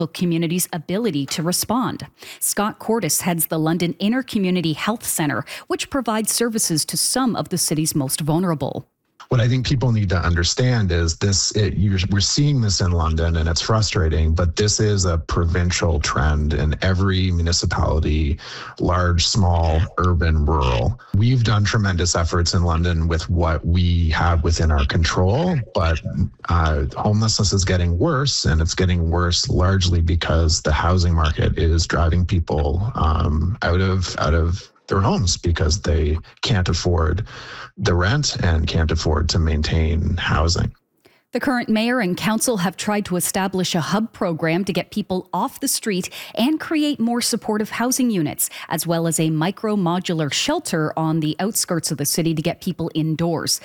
community's ability to respond. Scott Cordes heads the London Inter-Community Health Centre, which provides services to some of the city's most vulnerable. What I think people need to understand is we're seeing this in London and it's frustrating, but this is a provincial trend in every municipality, large, small, urban, rural. We've done tremendous efforts in London with what we have within our control, but homelessness is getting worse, and it's getting worse largely because the housing market is driving people out of their homes because they can't afford the rent and can't afford to maintain housing. The current mayor and council have tried to establish a hub program to get people off the street and create more supportive housing units, as well as a micro-modular shelter on the outskirts of the city to get people indoors.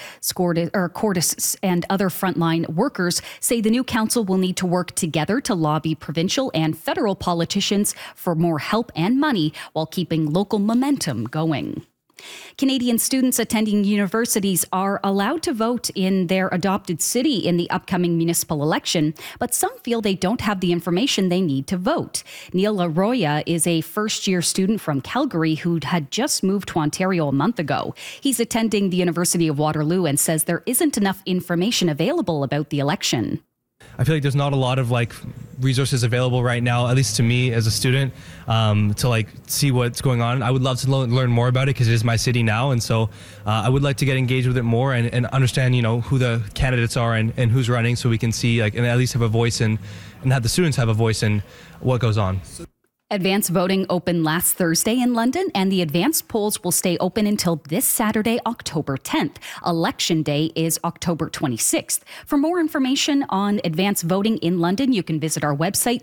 Cordes and other frontline workers say the new council will need to work together to lobby provincial and federal politicians for more help and money while keeping local momentum going. Canadian students attending universities are allowed to vote in their adopted city in the upcoming municipal election, but some feel they don't have the information they need to vote. Neil Arroyo is a first-year student from Calgary who had just moved to Ontario a month ago. He's attending the University of Waterloo and says there isn't enough information available about the election. I feel like there's not a lot of resources available right now, at least to me as a student, to see what's going on. I would love to learn more about it because it is my city now, and so I would like to get engaged with it more and understand, who the candidates are and who's running, so we can see and at least have a voice and have the students have a voice in what goes on. Advance voting opened last Thursday in London, and the advanced polls will stay open until this Saturday, October 10th. Election Day is October 26th. For more information on advance voting in London, you can visit our website,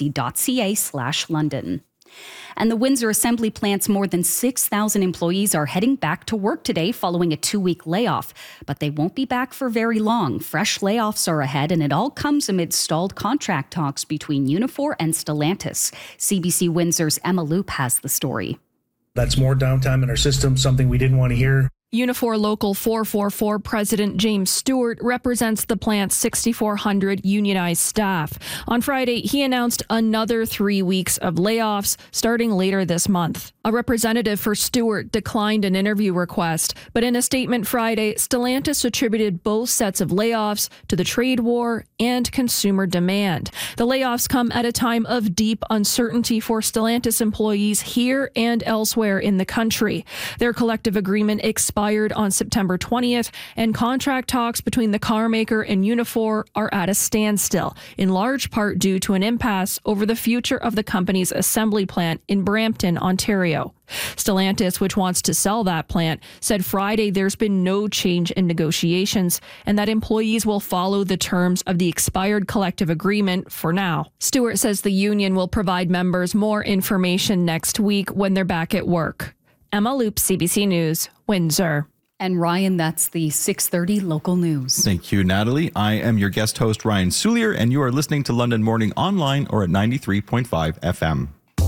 cbc.ca/London. And the Windsor Assembly Plant's more than 6,000 employees are heading back to work today following a 2-week layoff. But they won't be back for very long. Fresh layoffs are ahead, and it all comes amid stalled contract talks between Unifor and Stellantis. CBC Windsor's Emma Loop has the story. That's more downtime in our system, something we didn't want to hear. Unifor Local 444 President James Stewart represents the plant's 6,400 unionized staff. On Friday, he announced another 3 weeks of layoffs starting later this month. A representative for Stewart declined an interview request, but in a statement Friday, Stellantis attributed both sets of layoffs to the trade war and consumer demand. The layoffs come at a time of deep uncertainty for Stellantis employees here and elsewhere in the country. Their collective agreement expired on September 20th, and contract talks between the carmaker and Unifor are at a standstill, in large part due to an impasse over the future of the company's assembly plant in Brampton, Ontario. Stellantis, which wants to sell that plant, said Friday there's been no change in negotiations and that employees will follow the terms of the expired collective agreement for now. Stewart says the union will provide members more information next week when they're back at work. Emma Loop, CBC News, Windsor. And Ryan, that's the 6:30 local news. Thank you, Natalie. I am your guest host, Ryan Soulier, and you are listening to London Morning online or at 93.5 FM.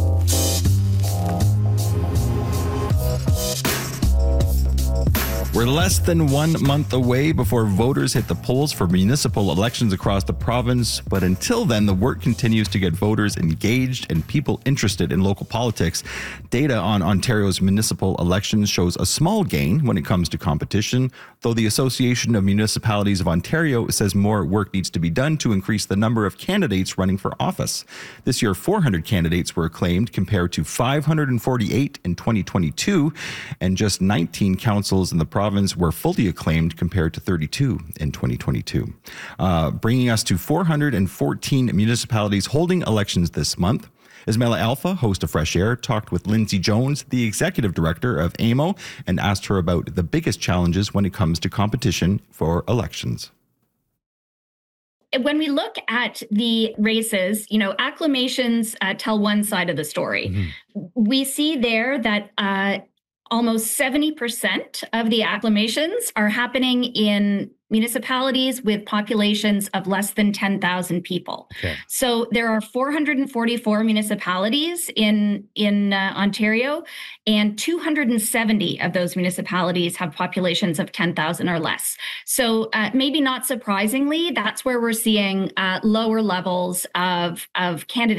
We're less than 1 month away before voters hit the polls for municipal elections across the province. But until then, the work continues to get voters engaged and people interested in local politics. Data on Ontario's municipal elections shows a small gain when it comes to competition, though the Association of Municipalities of Ontario says more work needs to be done to increase the number of candidates running for office. This year, 400 candidates were acclaimed compared to 548 in 2022, and just 19 councils in the province were fully acclaimed compared to 32 in 2022, bringing us to 414 municipalities holding elections this month. Ismaila Alfa, host of Fresh Air, talked with Lindsay Jones, the executive director of AMO, and asked her about the biggest challenges when it comes to competition for elections. When we look at the races, acclamations tell one side of the story. Mm-hmm. We see there that almost 70% of the acclamations are happening in municipalities with populations of less than 10,000 people. Okay. So there are 444 municipalities in Ontario, and 270 of those municipalities have populations of 10,000 or less. So maybe not surprisingly, that's where we're seeing lower levels of candidate